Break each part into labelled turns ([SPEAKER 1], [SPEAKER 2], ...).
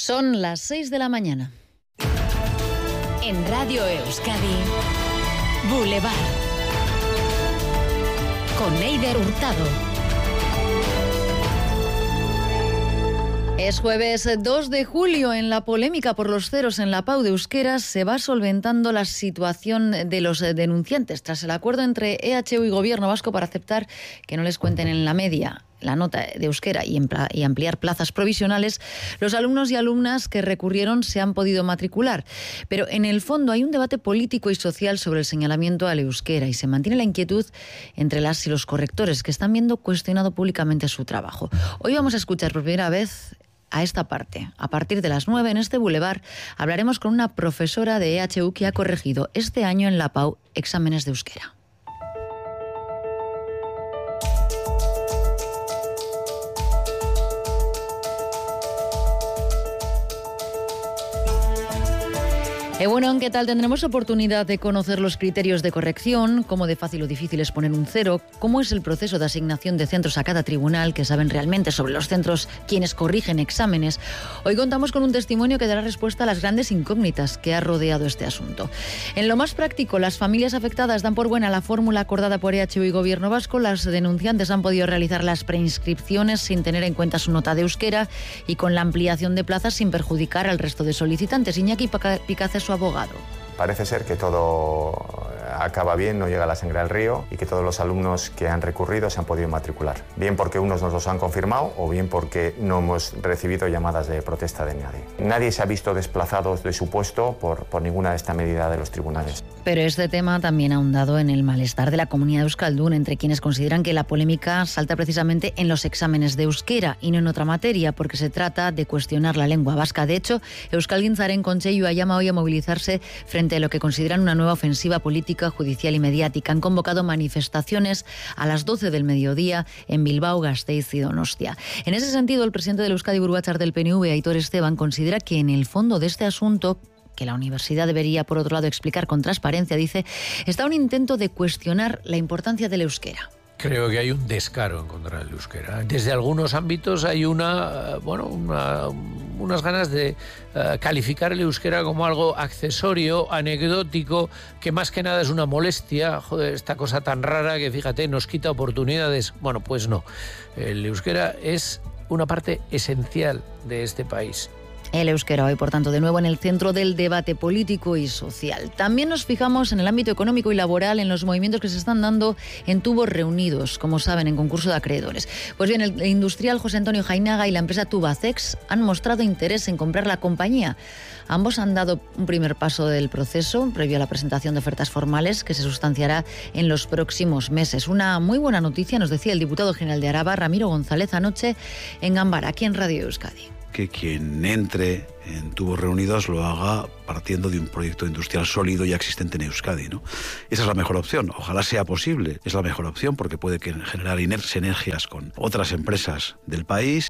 [SPEAKER 1] Son las 6 de la mañana.
[SPEAKER 2] En Radio Euskadi, Boulevard. Con Eider Hurtado.
[SPEAKER 1] Es jueves 2 de julio. En la polémica por los ceros en la PAU de euskera se va solventando la situación de los denunciantes tras el acuerdo entre EHU y Gobierno vasco para aceptar que no les cuenten en la media la nota de euskera y ampliar plazas provisionales. Los alumnos y alumnas que recurrieron se han podido matricular. Pero en el fondo hay un debate político y social sobre el señalamiento al euskera y se mantiene la inquietud entre las y los correctores que están viendo cuestionado públicamente su trabajo. Hoy vamos a escuchar por primera vez a esta parte. A partir de las 9 en este Boulevard hablaremos con una profesora de EHU que ha corregido este año en la PAU exámenes de euskera. Bueno, ¿qué tal? Tendremos oportunidad de conocer los criterios de corrección, cómo de fácil o difícil es poner un cero, cómo es el proceso de asignación de centros a cada tribunal, que saben realmente sobre los centros quienes corrigen exámenes. Hoy contamos con un testimonio que dará respuesta a las grandes incógnitas que ha rodeado este asunto. En lo más práctico, las familias afectadas dan por buena la fórmula acordada por EHU y Gobierno vasco. Las denunciantes han podido realizar las preinscripciones sin tener en cuenta su nota de euskera y con la ampliación de plazas sin perjudicar al resto de solicitantes. Iñaki Picace, su abogado.
[SPEAKER 3] Parece ser que todo acaba bien, no llega la sangre al río y que todos los alumnos que han recurrido se han podido matricular. Bien porque unos nos los han confirmado o bien porque no hemos recibido llamadas de protesta de nadie. Nadie se ha visto desplazado de su puesto por ninguna de esta medida de los tribunales.
[SPEAKER 1] Pero este tema también ha ahondado en el malestar de la comunidad euskaldun, entre quienes consideran que la polémica salta precisamente en los exámenes de euskera y no en otra materia, porque se trata de cuestionar la lengua vasca. De hecho, Euskalgintzaren Kontseilu ha llamado hoy a movilizarse frente a lo que consideran una nueva ofensiva política, judicial y mediática. Han convocado manifestaciones a las 12 del mediodía en Bilbao, Gasteiz y Donostia. En ese sentido, el presidente del Euskadi Buru-Batzar del PNV, Aitor Esteban, considera que en el fondo de este asunto, que la universidad debería, por otro lado, explicar con transparencia, dice, está un intento de cuestionar la importancia del euskera.
[SPEAKER 4] Creo que hay un descaro en contra del euskera. Desde algunos ámbitos hay unas ganas de calificar el euskera como algo accesorio, anecdótico, que más que nada es una molestia. Joder, esta cosa tan rara que, fíjate, nos quita oportunidades. Bueno, pues no. El euskera es una parte esencial de este país.
[SPEAKER 1] El euskera hoy, por tanto, de nuevo en el centro del debate político y social. También nos fijamos en el ámbito económico y laboral, en los movimientos que se están dando en tubos reunidos, como saben, en concurso de acreedores. Pues bien, el industrial José Antonio Jainaga y la empresa Tubacex han mostrado interés en comprar la compañía. Ambos han dado un primer paso del proceso, previo a la presentación de ofertas formales, que se sustanciará en los próximos meses. Una muy buena noticia, nos decía el diputado general de Araba, Ramiro González, anoche en Ganbara, aquí en Radio Euskadi.
[SPEAKER 5] Que quien entre en tubos reunidos lo haga partiendo de un proyecto industrial sólido ya existente en Euskadi, ¿no? Esa es la mejor opción. Ojalá sea posible. Es la mejor opción porque puede generar sinergias con otras empresas del país.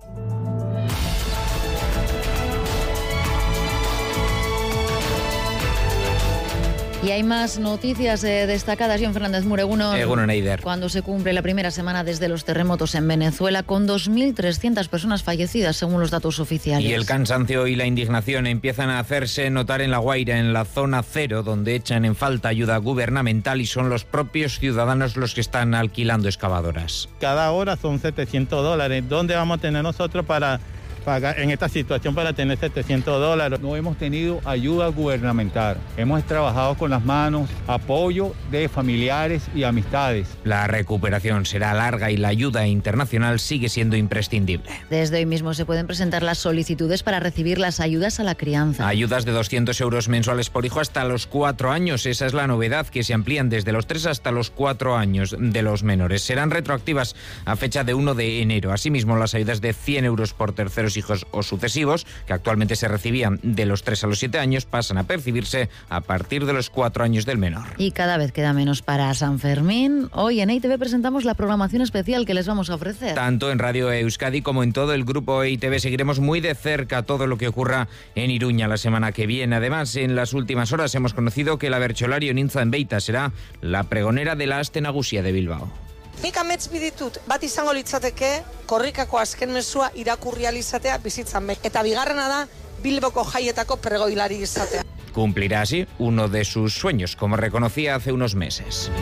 [SPEAKER 1] Y hay más noticias destacadas. John Fernández Mureguno. Cuando se cumple la primera semana desde los terremotos en Venezuela, con 2.300 personas fallecidas, según los datos oficiales.
[SPEAKER 6] Y el cansancio y la indignación empiezan a hacerse notar en La Guaira, en la zona cero, donde echan en falta ayuda gubernamental y son los propios ciudadanos los que están alquilando excavadoras.
[SPEAKER 7] Cada hora son $700. ¿Dónde vamos a tener nosotros para pagar en esta situación para tener $700?
[SPEAKER 8] No hemos tenido ayuda gubernamental. Hemos trabajado con las manos, apoyo de familiares y amistades.
[SPEAKER 6] La recuperación será larga y la ayuda internacional sigue siendo imprescindible.
[SPEAKER 1] Desde hoy mismo se pueden presentar las solicitudes para recibir las ayudas a la crianza.
[SPEAKER 6] Ayudas de 200 euros mensuales por hijo hasta los 4 años. Esa es la novedad, que se amplían desde los 3 hasta los 4 años de los menores. Serán retroactivas a fecha de 1 de enero. Asimismo, las ayudas de 100 euros por terceros hijos o sucesivos, que actualmente se recibían de los 3 a los 7 años, pasan a percibirse a partir de los 4 años del menor.
[SPEAKER 1] Y cada vez queda menos para San Fermín. Hoy en EITV presentamos la programación especial que les vamos a ofrecer.
[SPEAKER 6] Tanto en Radio Euskadi como en todo el grupo EITV seguiremos muy de cerca todo lo que ocurra en Iruña la semana que viene. Además, en las últimas horas hemos conocido que la Bertsolari Onintza Enbeita será la pregonera de la Aste Nagusia de Bilbao.
[SPEAKER 9] Nik amets biditut, bat izango litzateke, korrikako azken mezua irakurri alizatea bizitzan be. Eta bigarrena da, Bilboko jaietako pregoilari izatea.
[SPEAKER 6] Cumplirá así uno de sus sueños, como reconocía hace unos meses.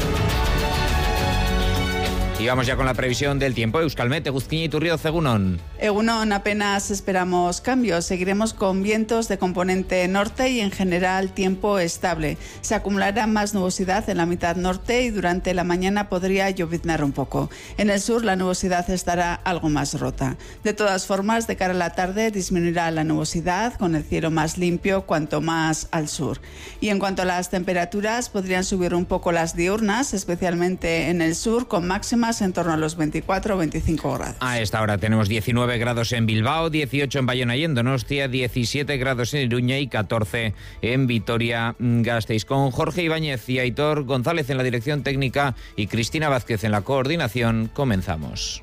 [SPEAKER 6] Y vamos ya con la previsión del tiempo. Euskalmet, Eguzkiña y Turrioz, egunon.
[SPEAKER 10] Egunon, apenas esperamos cambios. Seguiremos con vientos de componente norte y en general tiempo estable. Se acumulará más nubosidad en la mitad norte y durante la mañana podría lloviznar un poco. En el sur la nubosidad estará algo más rota. De todas formas, de cara a la tarde disminuirá la nubosidad con el cielo más limpio cuanto más al sur. Y en cuanto a las temperaturas, podrían subir un poco las diurnas, especialmente en el sur, con máximas en torno a los 24 o 25 grados.
[SPEAKER 6] A esta hora tenemos 19 grados en Bilbao, 18 en Bayona y en Donostia, 17 grados en Iruña y 14 en Vitoria-Gasteiz. Con Jorge Ibáñez y Aitor González en la dirección técnica y Cristina Vázquez en la coordinación, comenzamos.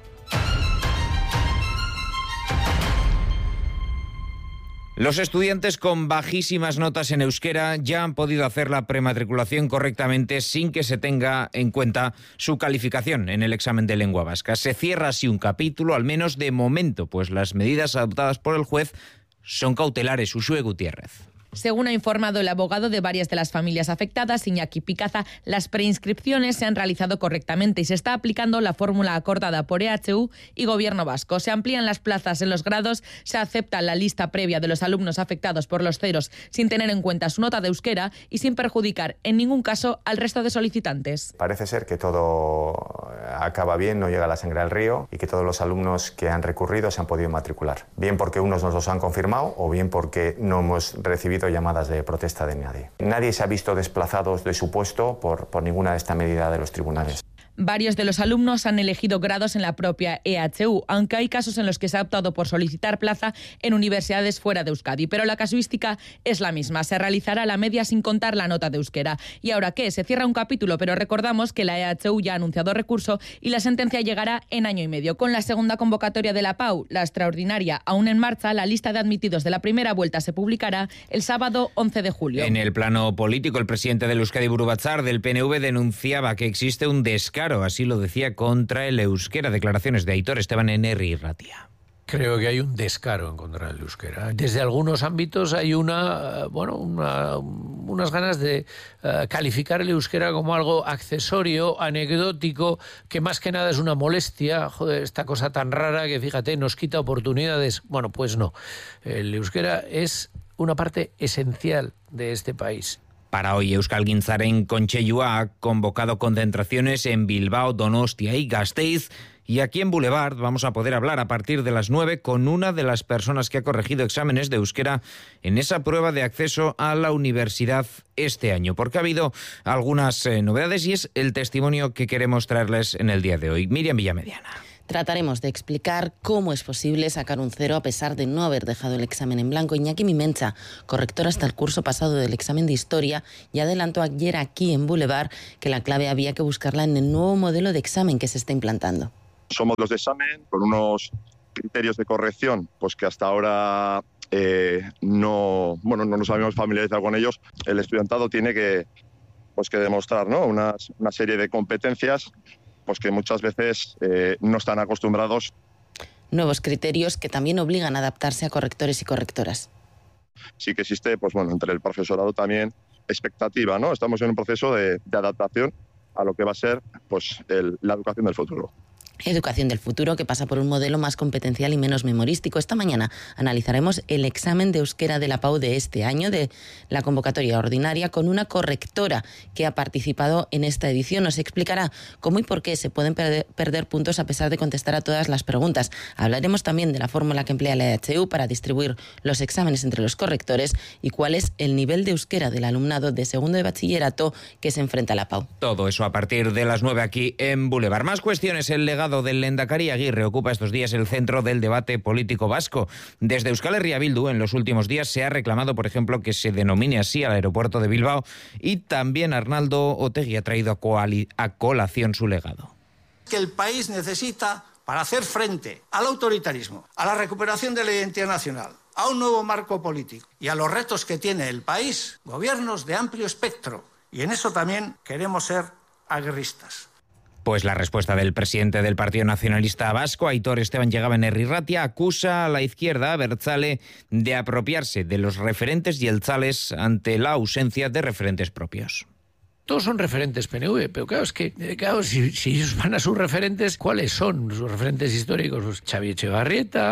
[SPEAKER 6] Los estudiantes con bajísimas notas en euskera ya han podido hacer la prematriculación correctamente sin que se tenga en cuenta su calificación en el examen de lengua vasca. Se cierra así un capítulo, al menos de momento, pues las medidas adoptadas por el juez son cautelares. Uxue Gutiérrez.
[SPEAKER 11] Según ha informado el abogado de varias de las familias afectadas, Iñaki Picaza, las preinscripciones se han realizado correctamente y se está aplicando la fórmula acordada por EHU y Gobierno vasco. Se amplían las plazas en los grados, se acepta la lista previa de los alumnos afectados por los ceros sin tener en cuenta su nota de euskera y sin perjudicar en ningún caso al resto de solicitantes.
[SPEAKER 3] Parece ser que todo acaba bien, no llega la sangre al río y que todos los alumnos que han recurrido se han podido matricular. Bien porque unos nos los han confirmado o bien porque no hemos recibido llamadas de protesta de nadie. Nadie se ha visto desplazados de su puesto por ninguna de estas medidas de los tribunales.
[SPEAKER 11] Varios de los alumnos han elegido grados en la propia EHU, aunque hay casos en los que se ha optado por solicitar plaza en universidades fuera de Euskadi. Pero la casuística es la misma. Se realizará la media sin contar la nota de euskera. ¿Y ahora qué? Se cierra un capítulo, pero recordamos que la EHU ya ha anunciado recurso y la sentencia llegará en año y medio. Con la segunda convocatoria de la PAU, la extraordinaria aún en marcha, la lista de admitidos de la primera vuelta se publicará el sábado 11 de julio.
[SPEAKER 6] En el plano político, el presidente del Euskadi Buru Batzar del PNV denunciaba que existe un descaro, así lo decía, contra el euskera. Declaraciones de Aitor Esteban en Herri Ratia.
[SPEAKER 4] Creo que hay un descaro en contra del euskera. Desde algunos ámbitos hay unas ganas de calificar el euskera como algo accesorio, anecdótico, que más que nada es una molestia. Joder, esta cosa tan rara que, fíjate, nos quita oportunidades. Bueno, pues no. El euskera es una parte esencial de este país.
[SPEAKER 6] Para hoy, Euskalgintzaren Kontseilua ha convocado concentraciones en Bilbao, Donostia y Gasteiz. Y aquí en Boulevard vamos a poder hablar a partir de las 9 con una de las personas que ha corregido exámenes de euskera en esa prueba de acceso a la universidad este año, porque ha habido algunas novedades y es el testimonio que queremos traerles en el día de hoy. Miriam Villamediana.
[SPEAKER 12] Trataremos de explicar cómo es posible sacar un 0 a pesar de no haber dejado el examen en blanco. Iñaki Mimencha, corrector hasta el curso pasado del examen de Historia, ya adelantó ayer aquí en Boulevard que la clave había que buscarla en el nuevo modelo de examen que se está implantando.
[SPEAKER 13] Somos los de examen con unos criterios de corrección pues que hasta ahora no nos habíamos familiarizado con ellos. El estudiantado tiene que demostrar, ¿no?, una serie de competencias pues que muchas veces no están acostumbrados.
[SPEAKER 12] Nuevos criterios que también obligan a adaptarse a correctores y correctoras.
[SPEAKER 13] Sí que existe, entre el profesorado también expectativa, ¿no? Estamos en un proceso de adaptación a lo que va a ser la educación del futuro.
[SPEAKER 12] Educación del futuro que pasa por un modelo más competencial y menos memorístico. Esta mañana analizaremos el examen de euskera de la PAU de este año, de la convocatoria ordinaria, con una correctora que ha participado en esta edición. Nos explicará cómo y por qué se pueden perder puntos a pesar de contestar a todas las preguntas. Hablaremos también de la fórmula que emplea la EHU para distribuir los exámenes entre los correctores y cuál es el nivel de euskera del alumnado de segundo de bachillerato que se enfrenta a la PAU.
[SPEAKER 6] Todo eso a partir de las 9 aquí en Boulevard. Más cuestiones. El legado del Lehendakari Aguirre ocupa estos días el centro del debate político vasco. Desde Euskal Herria Bildu en los últimos días se ha reclamado, por ejemplo, que se denomine así al aeropuerto de Bilbao, y también Arnaldo Otegi ha traído a colación su legado.
[SPEAKER 14] Que el país necesita para hacer frente al autoritarismo, a la recuperación de la identidad nacional, a un nuevo marco político y a los retos que tiene el país, gobiernos de amplio espectro. Y en eso también queremos ser aguerristas.
[SPEAKER 6] Pues la respuesta del presidente del Partido Nacionalista Vasco, Aitor Esteban Yegaben-Errirratia, acusa a la izquierda abertzale de apropiarse de los referentes jeltzales ante la ausencia de referentes propios.
[SPEAKER 4] Todos son referentes PNV, pero claro, es que si ellos van a sus referentes, ¿cuáles son sus referentes históricos? Pues Xavi Etxebarrieta,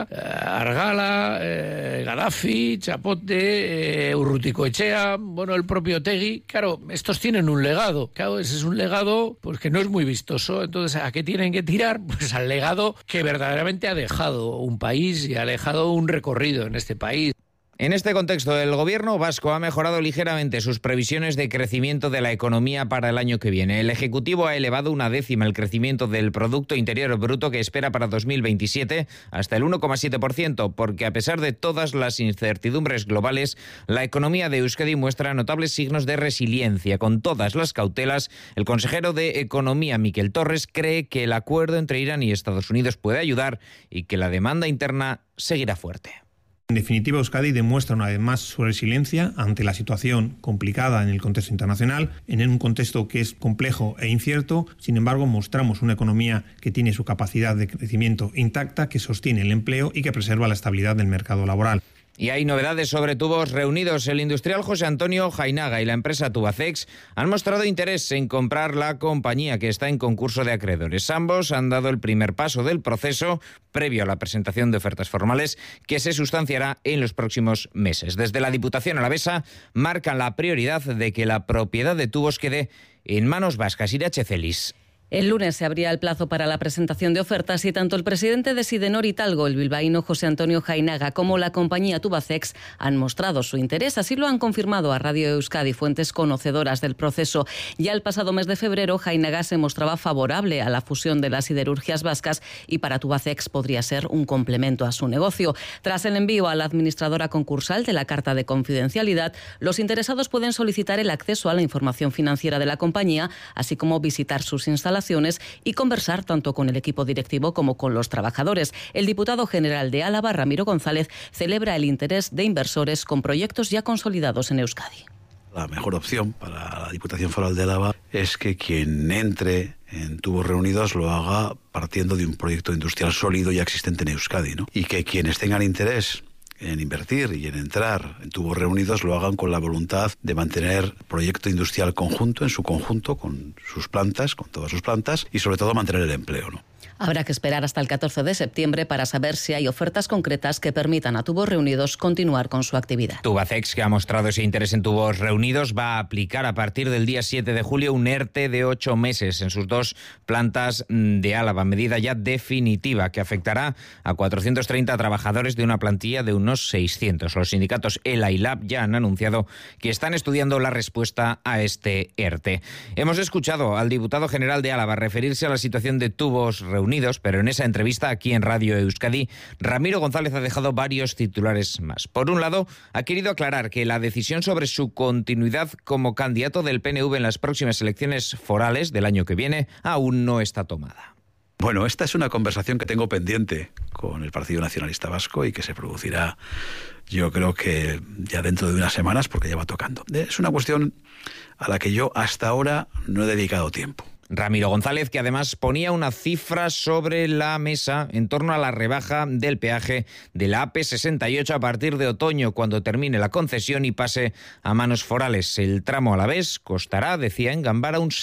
[SPEAKER 4] Argala, Gaddafi, Chapote, Urrutikoetxea, bueno, el propio Otegi. Claro, estos tienen un legado. Claro, ese es un legado pues que no es muy vistoso. Entonces, ¿a qué tienen que tirar? Pues al legado que verdaderamente ha dejado un país y ha dejado un recorrido en este país.
[SPEAKER 6] En este contexto, el gobierno vasco ha mejorado ligeramente sus previsiones de crecimiento de la economía para el año que viene. El Ejecutivo ha elevado 1/10 el crecimiento del Producto Interior Bruto que espera para 2027 hasta el 1,7%, porque a pesar de todas las incertidumbres globales, la economía de Euskadi muestra notables signos de resiliencia. Con todas las cautelas, el consejero de Economía, Miquel Torres, cree que el acuerdo entre Irán y Estados Unidos puede ayudar y que la demanda interna seguirá fuerte.
[SPEAKER 15] En definitiva, Euskadi demuestra una vez más su resiliencia ante la situación complicada en el contexto internacional, en un contexto que es complejo e incierto. Sin embargo, mostramos una economía que tiene su capacidad de crecimiento intacta, que sostiene el empleo y que preserva la estabilidad del mercado laboral.
[SPEAKER 6] Y hay novedades sobre tubos reunidos. El industrial José Antonio Jainaga y la empresa Tubacex han mostrado interés en comprar la compañía que está en concurso de acreedores. Ambos han dado el primer paso del proceso previo a la presentación de ofertas formales que se sustanciará en los próximos meses. Desde la Diputación alavesa marcan la prioridad de que la propiedad de tubos quede en manos vascas. Irache Celis.
[SPEAKER 16] El lunes se abría el plazo para la presentación de ofertas y tanto el presidente de Sidenor Italgo, el bilbaíno José Antonio Jainaga, como la compañía Tubacex han mostrado su interés. Así lo han confirmado a Radio Euskadi fuentes conocedoras del proceso. Ya el pasado mes de febrero, Jainaga se mostraba favorable a la fusión de las siderurgias vascas y para Tubacex podría ser un complemento a su negocio. Tras el envío a la administradora concursal de la carta de confidencialidad, los interesados pueden solicitar el acceso a la información financiera de la compañía, así como visitar sus instalaciones y conversar tanto con el equipo directivo como con los trabajadores. El diputado general de Álava, Ramiro González, celebra el interés de inversores con proyectos ya consolidados en Euskadi.
[SPEAKER 5] La mejor opción para la Diputación Foral de Álava es que quien entre en Tubos Reunidos lo haga partiendo de un proyecto industrial sólido ya existente en Euskadi, ¿no? Y que quienes tengan interés en invertir y en entrar en Tubos Reunidos lo hagan con la voluntad de mantener proyecto industrial conjunto, en su conjunto, con sus plantas, con todas sus plantas, y sobre todo mantener el empleo, ¿no?
[SPEAKER 16] Habrá que esperar hasta el 14 de septiembre para saber si hay ofertas concretas que permitan a Tubos Reunidos continuar con su actividad.
[SPEAKER 6] Tubacex, que ha mostrado ese interés en Tubos Reunidos, va a aplicar a partir del día 7 de julio un ERTE de 8 meses en sus dos plantas de Álava, medida ya definitiva que afectará a 430 trabajadores de una plantilla de unos 600. Los sindicatos ELA y LAB ya han anunciado que están estudiando la respuesta a este ERTE. Hemos escuchado al diputado general de Álava referirse a la situación de Tubos Reunidos, pero en esa entrevista aquí en Radio Euskadi, Ramiro González ha dejado varios titulares más. Por un lado, ha querido aclarar que la decisión sobre su continuidad como candidato del PNV en las próximas elecciones forales del año que viene aún no está tomada.
[SPEAKER 5] Bueno, esta es una conversación que tengo pendiente con el Partido Nacionalista Vasco y que se producirá, yo creo que ya dentro de unas semanas, porque ya va tocando. Es una cuestión a la que yo hasta ahora no he dedicado tiempo.
[SPEAKER 6] Ramiro González, que además ponía una cifra sobre la mesa en torno a la rebaja del peaje de la AP68 a partir de otoño, cuando termine la concesión y pase a manos forales. El tramo alavés costará, decía en Gambara, un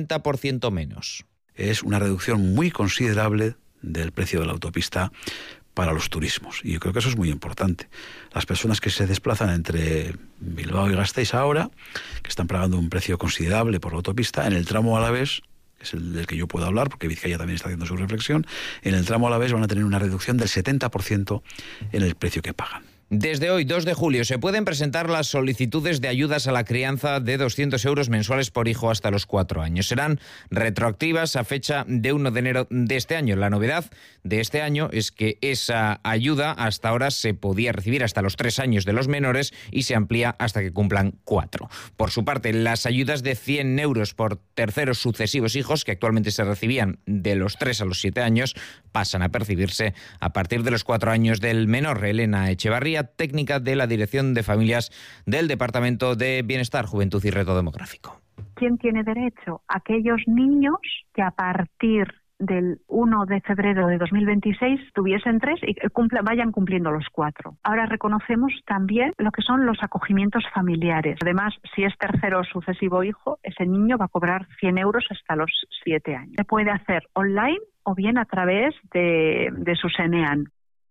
[SPEAKER 6] 70% menos.
[SPEAKER 5] Es una reducción muy considerable del precio de la autopista para los turismos. Y yo creo que eso es muy importante. Las personas que se desplazan entre Bilbao y Gasteiz ahora, que están pagando un precio considerable por la autopista, en el tramo alavés, que es el del que yo puedo hablar, porque Vizcaya también está haciendo su reflexión, en el tramo alavés van a tener una reducción del 70% en el precio que pagan.
[SPEAKER 6] Desde hoy, 2 de julio, se pueden presentar las solicitudes de ayudas a la crianza de 200 euros mensuales por hijo hasta los 4 años. Serán retroactivas a fecha de 1 de enero de este año. La novedad de este año es que esa ayuda hasta ahora se podía recibir hasta los 3 años de los menores y se amplía hasta que cumplan 4. Por su parte, las ayudas de 100 euros por terceros sucesivos hijos, que actualmente se recibían de los 3 a los 7 años, pasan a percibirse a partir de los 4 años del menor. Elena Echevarría, técnica de la Dirección de Familias del Departamento de Bienestar, Juventud y Reto Demográfico.
[SPEAKER 17] ¿quién tiene derecho? Aquellos niños que a partir del 1 de febrero de 2026 tuviesen 3 y vayan cumpliendo los 4. Ahora reconocemos también lo que son los acogimientos familiares. Además, si es tercero o sucesivo hijo, ese niño va a cobrar 100 euros hasta los 7 años. Se puede hacer online o bien a través de su SENEAN.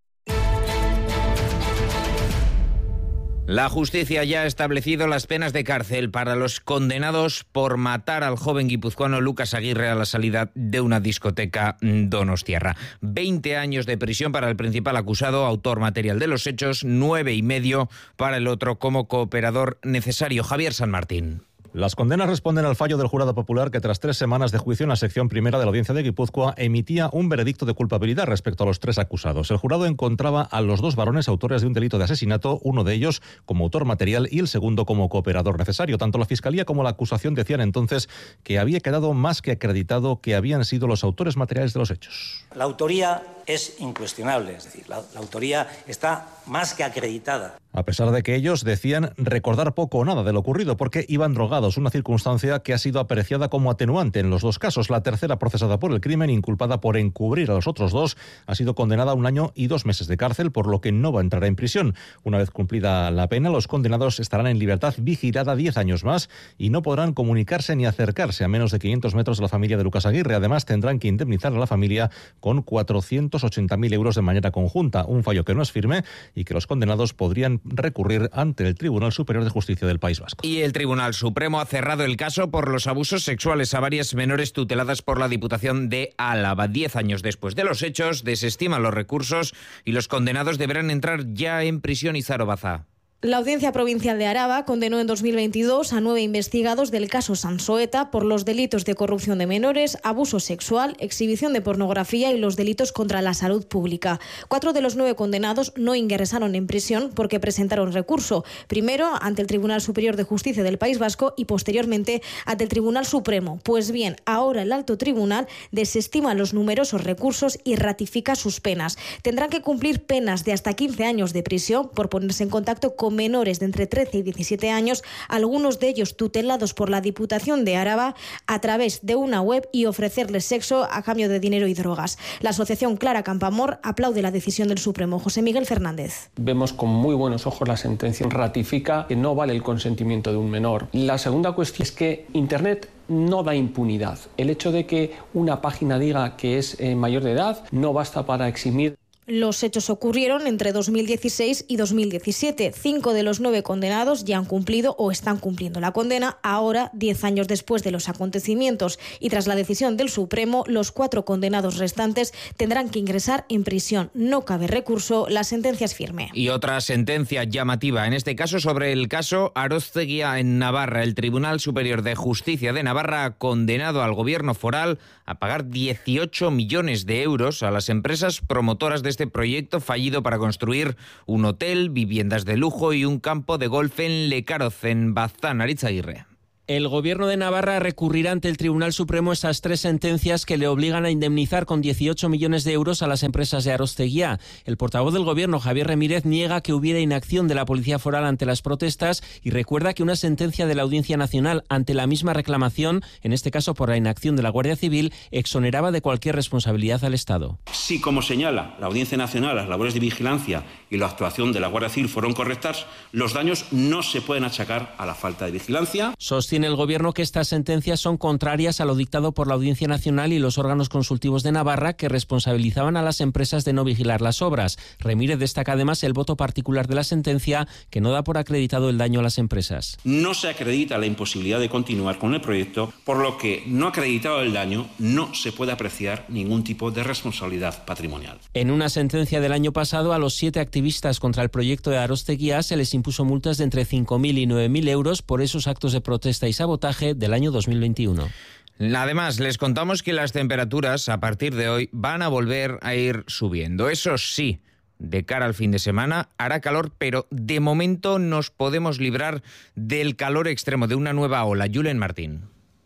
[SPEAKER 6] La justicia ya ha establecido las penas de cárcel para los condenados por matar al joven guipuzcoano Lucas Aguirre a la salida de una discoteca donostiarra. 20 años de prisión para el principal acusado, autor material de los hechos, 9,5 para el otro como cooperador necesario. Javier San Martín.
[SPEAKER 18] Las condenas responden al fallo del jurado popular que tras 3 semanas de juicio en la sección primera de la Audiencia de Guipúzcoa emitía un veredicto de culpabilidad respecto a los 3 acusados. El jurado encontraba a los 2 varones autores de un delito de asesinato, uno de ellos como autor material y el segundo como cooperador necesario. Tanto la Fiscalía como la acusación decían entonces que había quedado más que acreditado que habían sido los autores materiales de los hechos.
[SPEAKER 19] La autoría es incuestionable, es decir, la autoría está más que acreditada.
[SPEAKER 18] A pesar de que ellos decían recordar poco o nada de lo ocurrido porque iban drogados, una circunstancia que ha sido apreciada como atenuante en los 2 casos. La tercera procesada por el crimen, inculpada por encubrir a los otros 2, ha sido condenada a 1 año y 2 meses de cárcel, por lo que no va a entrar en prisión. Una vez cumplida la pena, los condenados estarán en libertad vigilada 10 años más y no podrán comunicarse ni acercarse a menos de 500 metros de la familia de Lucas Aguirre. Además, tendrán que indemnizar a la familia con 480.000 euros de manera conjunta, un fallo que no es firme y que los condenados podrían recurrir ante el Tribunal Superior de Justicia del País Vasco.
[SPEAKER 6] Y el Tribunal Supremo ha cerrado el caso por los abusos sexuales a varias menores tuteladas por la Diputación de Álava. 10 años después de los hechos, desestiman los recursos y los condenados deberán entrar ya en prisión. Izaro Baza.
[SPEAKER 20] La Audiencia Provincial de Araba condenó en 2022 a 9 investigados del caso Sansoeta por los delitos de corrupción de menores, abuso sexual, exhibición de pornografía y los delitos contra la salud pública. 4 de los 9 condenados no ingresaron en prisión porque presentaron recurso, primero ante el Tribunal Superior de Justicia del País Vasco y posteriormente ante el Tribunal Supremo. Pues bien, ahora el Alto Tribunal desestima los numerosos recursos y ratifica sus penas. Tendrán que cumplir penas de hasta 15 años de prisión por ponerse en contacto con menores de entre 13 y 17 años, algunos de ellos tutelados por la Diputación de Araba a través de una web y ofrecerles sexo a cambio de dinero y drogas. La asociación Clara Campoamor aplaude la decisión del Supremo. José Miguel Fernández.
[SPEAKER 21] Vemos con muy buenos ojos la sentencia. Ratifica que no vale el consentimiento de un menor. La segunda cuestión es que Internet no da impunidad. El hecho de que una página diga que es mayor de edad no basta para eximir.
[SPEAKER 20] Los hechos ocurrieron entre 2016 y 2017. 5 de los 9 condenados ya han cumplido o están cumpliendo la condena. Ahora, 10 años después de los acontecimientos y tras la decisión del Supremo, los 4 condenados restantes tendrán que ingresar en prisión. No cabe recurso, la sentencia es firme.
[SPEAKER 6] Y otra sentencia llamativa, en este caso sobre el caso Arózteguía en Navarra. El Tribunal Superior de Justicia de Navarra ha condenado al gobierno foral a pagar 18 millones de euros a las empresas promotoras de este proyecto fallido para construir un hotel, viviendas de lujo y un campo de golf en Lecaroz, en Baztán. Aritz Aguirre.
[SPEAKER 22] El Gobierno de Navarra recurrirá ante el Tribunal Supremo esas 3 sentencias que le obligan a indemnizar con 18 millones de euros a las empresas de Arózteguía. El portavoz del Gobierno, Javier Remírez, niega que hubiera inacción de la Policía Foral ante las protestas y recuerda que una sentencia de la Audiencia Nacional ante la misma reclamación, en este caso por la inacción de la Guardia Civil, exoneraba de cualquier responsabilidad al Estado.
[SPEAKER 23] Si, como señala la Audiencia Nacional, las labores de vigilancia y la actuación de la Guardia Civil fueron correctas, los daños no se pueden achacar a la falta de vigilancia.
[SPEAKER 22] Sostiene el Gobierno que estas sentencias son contrarias a lo dictado por la Audiencia Nacional y los órganos consultivos de Navarra que responsabilizaban a las empresas de no vigilar las obras. Remírez destaca además el voto particular de la sentencia que no da por acreditado el daño a las empresas.
[SPEAKER 23] No se acredita la imposibilidad de continuar con el proyecto, por lo que, no acreditado el daño, no se puede apreciar ningún tipo de responsabilidad patrimonial.
[SPEAKER 22] En una sentencia del año pasado, a los 7 activistas contra el proyecto de Arózteguía se les impuso multas de entre 5.000 y 9.000 euros por esos actos de protesta y sabotaje del año 2021.
[SPEAKER 6] Además, les contamos que las temperaturas a partir de hoy van a volver a ir subiendo. Eso sí, de cara al fin de semana hará calor, pero de momento nos podemos librar del calor extremo, de una nueva ola. Julen Martín.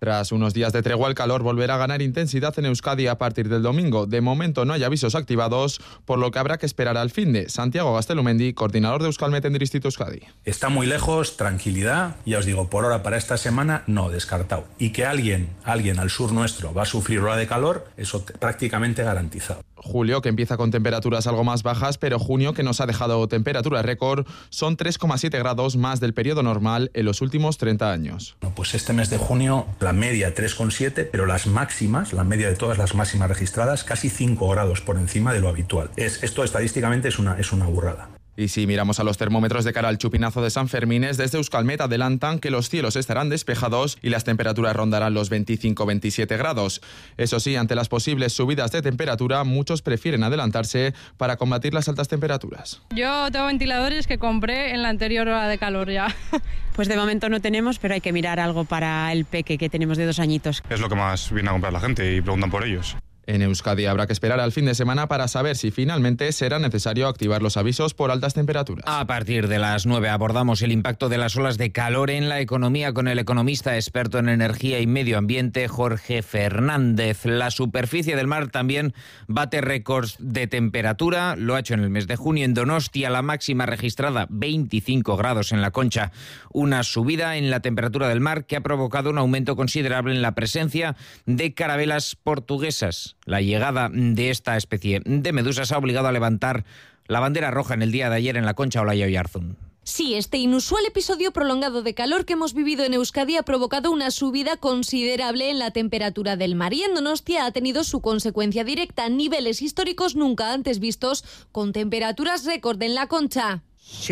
[SPEAKER 2] Tras unos días de tregua, el calor volverá a ganar intensidad en Euskadi a partir del domingo. De momento no hay avisos activados, por lo que habrá que esperar al finde. Santiago Gastelumendi, coordinador de Euskalmet en Distrito Euskadi.
[SPEAKER 7] Está muy lejos, tranquilidad. Ya os digo, por ahora para esta semana no, descartado. Y que alguien al sur nuestro va a sufrir ola de calor, eso prácticamente garantizado.
[SPEAKER 2] Julio, que empieza con temperaturas algo más bajas, pero junio, que nos ha dejado temperaturas récord, son 3,7 grados más del periodo normal en los últimos 30 años.
[SPEAKER 7] Pues este mes de junio la media 3,7, pero las máximas, la media de todas las máximas registradas, casi 5 grados por encima de lo habitual. Esto estadísticamente es una burrada.
[SPEAKER 2] Y si miramos a los termómetros de cara al chupinazo de San Fermines, desde Euskalmet adelantan que los cielos estarán despejados y las temperaturas rondarán los 25-27 grados. Eso sí, ante las posibles subidas de temperatura, muchos prefieren adelantarse para combatir las altas temperaturas.
[SPEAKER 8] Yo tengo ventiladores que compré en la anterior hora de calor ya.
[SPEAKER 24] Pues de momento no tenemos, pero hay que mirar algo para el peque que tenemos de 2 añitos.
[SPEAKER 25] Es lo que más viene a comprar la gente y preguntan por ellos.
[SPEAKER 2] En Euskadi habrá que esperar al fin de semana para saber si finalmente será necesario activar los avisos por altas temperaturas.
[SPEAKER 6] A partir de las 9 abordamos el impacto de las olas de calor en la economía con el economista experto en energía y medio ambiente, Jorge Fernández. La superficie del mar también bate récords de temperatura. Lo ha hecho en el mes de junio en Donostia, la máxima registrada 25 grados en La Concha. Una subida en la temperatura del mar que ha provocado un aumento considerable en la presencia de carabelas portuguesas. La llegada de esta especie de medusas ha obligado a levantar la bandera roja en el día de ayer en La Concha, Olaya Oyarzún.
[SPEAKER 26] Sí, este inusual episodio prolongado de calor que hemos vivido en Euskadi ha provocado una subida considerable en la temperatura del mar y en Donostia ha tenido su consecuencia directa, niveles históricos nunca antes vistos, con temperaturas récord en La Concha.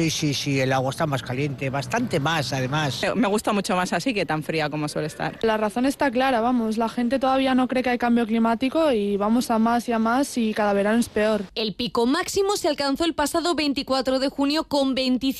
[SPEAKER 27] Sí, el agua está más caliente, bastante más además.
[SPEAKER 28] Me gusta mucho más así que tan fría como suele estar.
[SPEAKER 8] La razón está clara, la gente todavía no cree que hay cambio climático y vamos a más y a más y cada verano es peor.
[SPEAKER 26] El pico máximo se alcanzó el pasado 24 de junio con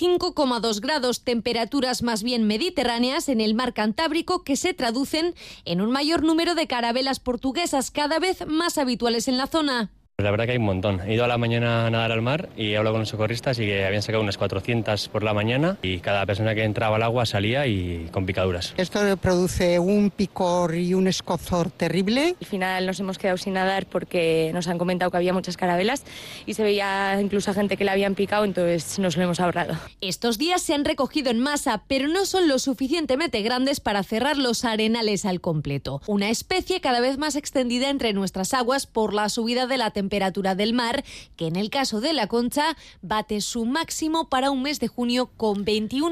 [SPEAKER 26] 25,2 grados, temperaturas más bien mediterráneas en el mar Cantábrico que se traducen en un mayor número de carabelas portuguesas cada vez más habituales en la zona.
[SPEAKER 29] La verdad que hay un montón. He ido a la mañana a nadar al mar y he hablado con los socorristas y que habían sacado unas 400 por la mañana y cada persona que entraba al agua salía y con picaduras.
[SPEAKER 27] Esto produce un picor y un escozor terrible.
[SPEAKER 30] Al final nos hemos quedado sin nadar porque nos han comentado que había muchas carabelas y se veía incluso a gente que le habían picado, entonces nos lo hemos ahorrado.
[SPEAKER 26] Estos días se han recogido en masa, pero no son lo suficientemente grandes para cerrar los arenales al completo. Una especie cada vez más extendida entre nuestras aguas por la subida de la temperatura del mar, que en el caso de La Concha bate su máximo para un mes de junio con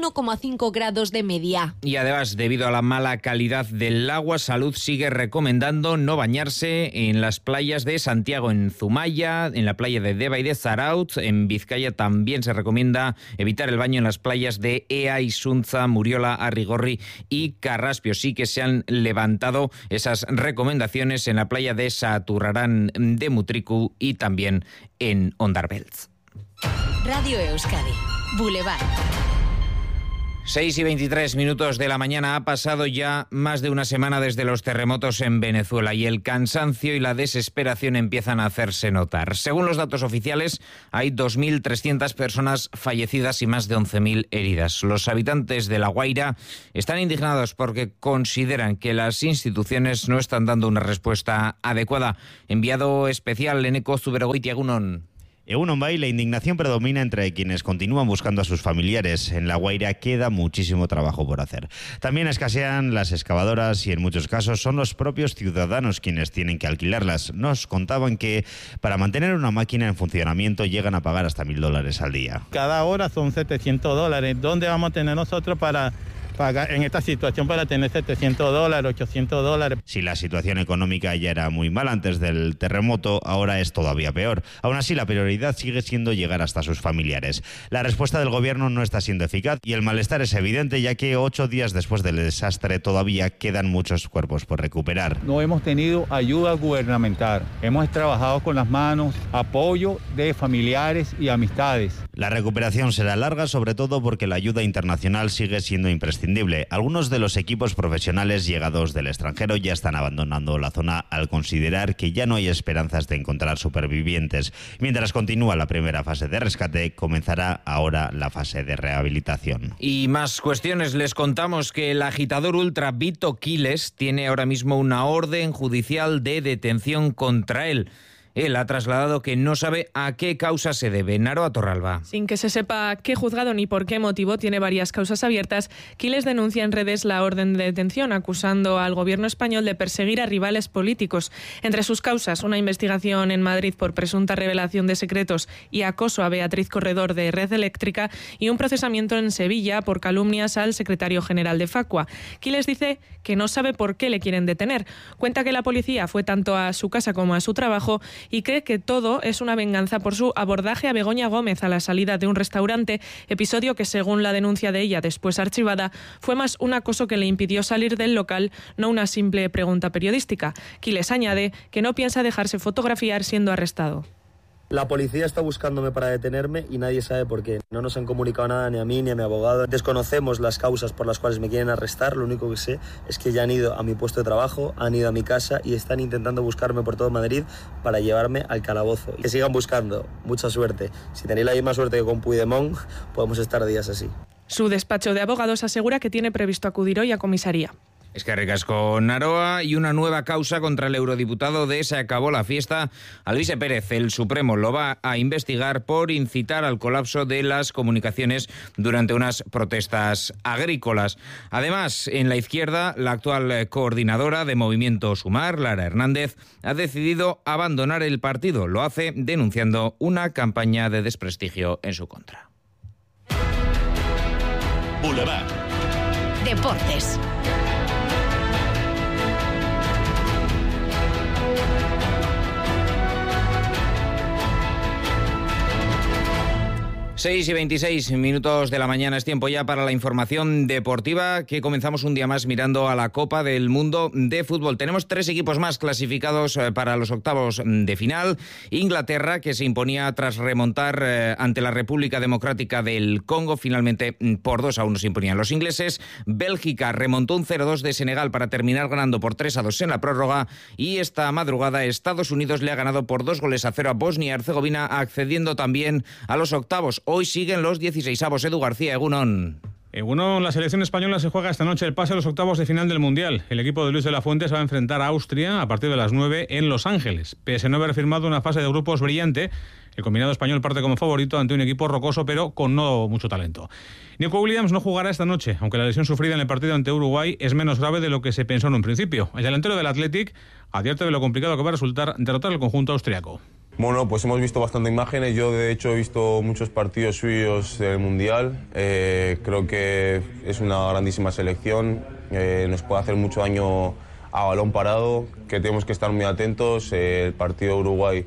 [SPEAKER 26] 21,5 grados de media.
[SPEAKER 6] Y además, debido a la mala calidad del agua, Salud sigue recomendando no bañarse en las playas de Santiago, en Zumaya, en la playa de Deva y de Zarautz. En Vizcaya también se recomienda evitar el baño en las playas de Ea, Isunza, Muriola, Arrigorri y Carraspio. Sí que se han levantado esas recomendaciones en la playa de Saturrarán de Mutriku y también en Ondarbeltz.
[SPEAKER 26] Radio Euskadi, Boulevard.
[SPEAKER 6] 6:23 de la mañana. Ha pasado ya más de una semana desde los terremotos en Venezuela y el cansancio y la desesperación empiezan a hacerse notar. Según los datos oficiales, hay 2.300 personas fallecidas y más de 11.000 heridas. Los habitantes de La Guaira están indignados porque consideran que las instituciones no están dando una respuesta adecuada. Enviado especial Eneko Zubergoitia, Egunon.
[SPEAKER 31] Egunon Bai, la indignación predomina entre quienes continúan buscando a sus familiares. En La Guaira queda muchísimo trabajo por hacer. También escasean las excavadoras y en muchos casos son los propios ciudadanos quienes tienen que alquilarlas. Nos contaban que para mantener una máquina en funcionamiento llegan a pagar hasta $1.000 al día.
[SPEAKER 32] Cada hora son $700. ¿Dónde vamos a tener nosotros para pagar en esta situación para tener $700, $800?
[SPEAKER 31] Si la situación económica ya era muy mal antes del terremoto, ahora es todavía peor. Aún así, la prioridad sigue siendo llegar hasta sus familiares. La respuesta del gobierno no está siendo eficaz y el malestar es evidente, ya que 8 días después del desastre todavía quedan muchos cuerpos por recuperar.
[SPEAKER 32] No hemos tenido ayuda gubernamental. Hemos trabajado con las manos, apoyo de familiares y amistades.
[SPEAKER 31] La recuperación será larga, sobre todo porque la ayuda internacional sigue siendo imprescindible. imprescindible. Algunos de los equipos profesionales llegados del extranjero ya están abandonando la zona al considerar que ya no hay esperanzas de encontrar supervivientes. Mientras continúa la primera fase de rescate, comenzará ahora la fase de rehabilitación.
[SPEAKER 6] Y más cuestiones. Les contamos que el agitador ultra Vito Quiles tiene ahora mismo una orden judicial de detención contra él. Él ha trasladado que no sabe a qué causa se debe. Naroa Torralba.
[SPEAKER 1] Sin que se sepa qué juzgado ni por qué motivo, tiene varias causas abiertas. Quiles denuncia en redes la orden de detención, acusando al gobierno español de perseguir a rivales políticos. Entre sus causas, una investigación en Madrid por presunta revelación de secretos y acoso a Beatriz Corredor de Red Eléctrica y un procesamiento en Sevilla por calumnias al secretario general de Facua. Quiles dice que no sabe por qué le quieren detener. Cuenta que la policía fue tanto a su casa como a su trabajo y cree que todo es una venganza por su abordaje a Begoña Gómez a la salida de un restaurante, episodio que, según la denuncia de ella después archivada, fue más un acoso que le impidió salir del local, no una simple pregunta periodística. Quiles añade que no piensa dejarse fotografiar siendo arrestado.
[SPEAKER 3] La policía está buscándome para detenerme y nadie sabe por qué. No nos han comunicado nada ni a mí ni a mi abogado. Desconocemos las causas por las cuales me quieren arrestar. Lo único que sé es que ya han ido a mi puesto de trabajo, han ido a mi casa y están intentando buscarme por todo Madrid para llevarme al calabozo. Que sigan buscando. Mucha suerte. Si tenéis la misma suerte que con Puigdemont, podemos estar días así.
[SPEAKER 1] Su despacho de abogados asegura que tiene previsto acudir hoy a comisaría.
[SPEAKER 6] Es que recasco Naroa y una nueva causa contra el eurodiputado de Se acabó la fiesta, Alvise Pérez. El Supremo lo va a investigar por incitar al colapso de las comunicaciones durante unas protestas agrícolas. Además, en la izquierda, la actual coordinadora de Movimiento Sumar, Lara Hernández, ha decidido abandonar el partido. Lo hace denunciando una campaña de desprestigio en su contra.
[SPEAKER 4] Boulevard.
[SPEAKER 5] Deportes.
[SPEAKER 6] Seis y 26 minutos de la mañana es tiempo ya para la información deportiva, que comenzamos un día más mirando a la Copa del Mundo de Fútbol. Tenemos 3 equipos más clasificados para los octavos de final. Inglaterra, que se imponía tras remontar ante la República Democrática del Congo. Finalmente por 2-1 se imponían los ingleses. Bélgica remontó un 0-2 de Senegal para terminar ganando por 3-2 en la prórroga. Y esta madrugada Estados Unidos le ha ganado por 2-0 a Bosnia y Herzegovina, accediendo también a los octavos. Hoy siguen los 16avos. Edu García, Egunon.
[SPEAKER 9] Egunon, la selección española se juega esta noche el pase a los octavos de final del Mundial. El equipo de Luis de la Fuente se va a enfrentar a Austria a partir de las 9 en Los Ángeles. Pese a no haber firmado una fase de grupos brillante, el combinado español parte como favorito ante un equipo rocoso pero con no mucho talento. Nico Williams no jugará esta noche, aunque la lesión sufrida en el partido ante Uruguay es menos grave de lo que se pensó en un principio. El delantero del Athletic advierte de lo complicado que va a resultar derrotar al conjunto austriaco.
[SPEAKER 10] Bueno, pues hemos visto bastantes imágenes. Yo, de hecho, he visto muchos partidos suyos del Mundial. Creo que es una grandísima selección. Nos puede hacer mucho daño a balón parado, que tenemos que estar muy atentos. El partido de Uruguay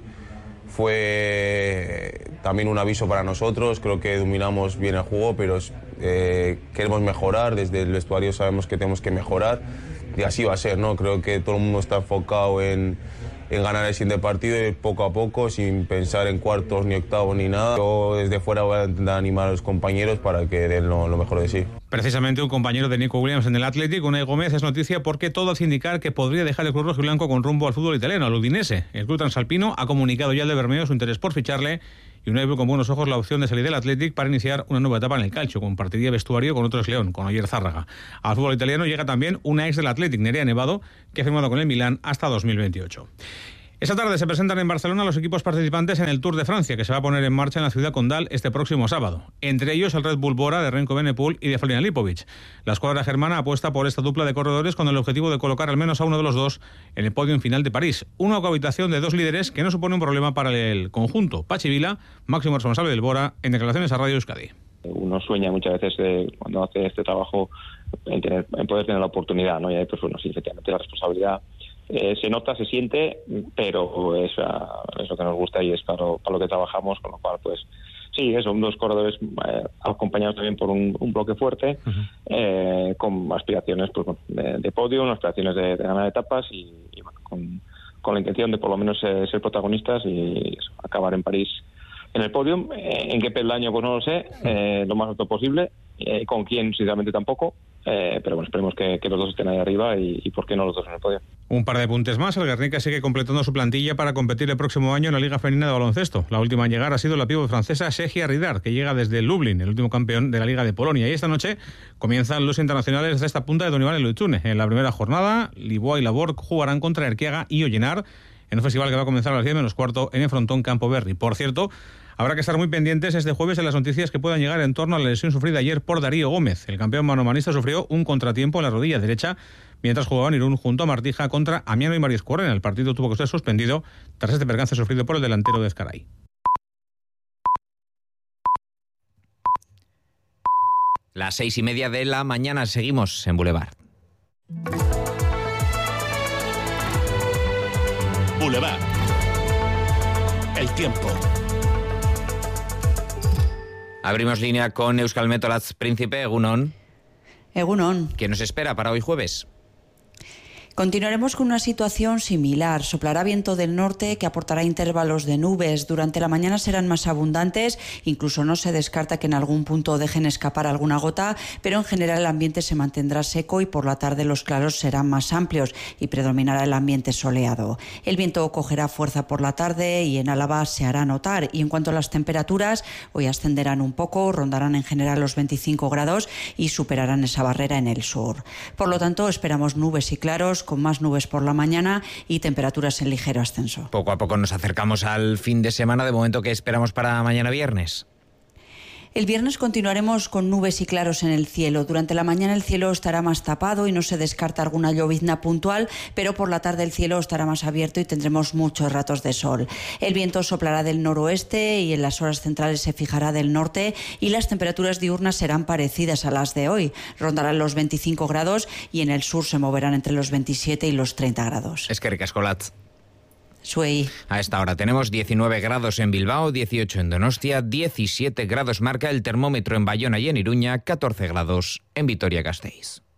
[SPEAKER 10] fue también un aviso para nosotros. Creo que dominamos bien el juego, pero queremos mejorar. Desde el vestuario sabemos que tenemos que mejorar y así va a ser, ¿no? Creo que todo el mundo está enfocado en ganar el siguiente partido y poco a poco, sin pensar en cuartos ni octavos ni nada. Yo desde fuera voy a intentar animar a los compañeros para que den lo mejor de sí.
[SPEAKER 9] Precisamente un compañero de Nico Williams en el Athletic, Unai Gómez, es noticia porque todo hace indicar que podría dejar el club rojiblanco con rumbo al fútbol italiano, al Udinese. El club transalpino ha comunicado ya al de Bermeo su interés por ficharle y Unai ve con buenos ojos la opción de salir del Athletic para iniciar una nueva etapa en el calcio. Compartiría vestuario con otro ex león, con Oyer Zárraga. Al fútbol italiano llega también una ex del Athletic, Nerea Nevado, que ha firmado con el Milán hasta 2028. Esta tarde se presentan en Barcelona los equipos participantes en el Tour de Francia, que se va a poner en marcha en la ciudad condal este próximo sábado. Entre ellos el Red Bull Bora de Renko Benepul y de Florian Lipovic. La escuadra germana apuesta por esta dupla de corredores con el objetivo de colocar al menos a uno de los dos en el podio final de París. Una cohabitación de 2 líderes que no supone un problema para el conjunto. Pachi Vila, máximo responsable del Bora, en declaraciones a Radio Euskadi.
[SPEAKER 11] Uno sueña muchas veces cuando hace este trabajo en poder tener la oportunidad, ¿no? Y ahí, pues bueno, sí, efectivamente la responsabilidad se nota, se siente, pero es lo que nos gusta y es para lo que trabajamos, con lo cual, pues sí, son 2 corredores acompañados también por un bloque fuerte, con aspiraciones pues, de podio, aspiraciones de ganar etapas y bueno, con la intención de por lo menos ser protagonistas y eso, acabar en París en el podio. ¿En qué peldaño? Pues no lo sé, lo más alto posible. ¿Con quién? Sinceramente tampoco. pero bueno, esperemos que los dos estén ahí arriba y por qué no los dos en el podio.
[SPEAKER 9] Un par de apuntes más. El Guernica sigue completando su plantilla para competir el próximo año en la Liga Femenina de Baloncesto. La última en llegar ha sido la pívot francesa Segia Ridard, que llega desde Lublin, el último campeón de la Liga de Polonia. Y esta noche comienzan los internacionales de esta punta de Donibane Luitzune. En la primera jornada, Lisboa y Labor jugarán contra Erquiaga y Ollenar en un festival que va a comenzar a las 10 menos cuarto en el frontón Campo Berri. Por cierto, habrá que estar muy pendientes este jueves en las noticias que puedan llegar en torno a la lesión sufrida ayer por Darío Gómez. El campeón manomanista sufrió un contratiempo en la rodilla derecha mientras jugaba en Irún junto a Martija contra Amiano y Mariscorren. El partido tuvo que ser suspendido tras este percance sufrido por el delantero de Ezcaray.
[SPEAKER 6] Las 6:30 de la mañana, seguimos en Boulevard.
[SPEAKER 4] Boulevard. El tiempo.
[SPEAKER 6] Abrimos línea con Euskalmet Olatz Príncipe, Egunon.
[SPEAKER 12] Egunon.
[SPEAKER 6] ¿Qué nos espera para hoy jueves?
[SPEAKER 12] Continuaremos con una situación similar. Soplará viento del norte que aportará intervalos de nubes. Durante la mañana serán más abundantes, incluso no se descarta que en algún punto dejen escapar alguna gota, pero en general el ambiente se mantendrá seco y por la tarde los claros serán más amplios y predominará el ambiente soleado. El viento cogerá fuerza por la tarde y en Álava se hará notar. Y en cuanto a las temperaturas, hoy ascenderán un poco, rondarán en general los 25 grados y superarán esa barrera en el sur. Por lo tanto, esperamos nubes y claros, con más nubes por la mañana y temperaturas en ligero ascenso.
[SPEAKER 6] Poco a poco nos acercamos al fin de semana. De momento, ¿qué esperamos para mañana viernes?
[SPEAKER 12] El viernes continuaremos con nubes y claros en el cielo. Durante la mañana el cielo estará más tapado y no se descarta alguna llovizna puntual, pero por la tarde el cielo estará más abierto y tendremos muchos ratos de sol. El viento soplará del noroeste y en las horas centrales se fijará del norte y las temperaturas diurnas serán parecidas a las de hoy. Rondarán los 25 grados y en el sur se moverán entre los 27 y los 30 grados.
[SPEAKER 6] Eskerrik asko, Olatz.
[SPEAKER 12] Suey.
[SPEAKER 6] A esta hora tenemos 19 grados en Bilbao, 18 en Donostia, 17 grados marca el termómetro en Bayona y en Iruña, 14 grados en Vitoria-Gasteiz.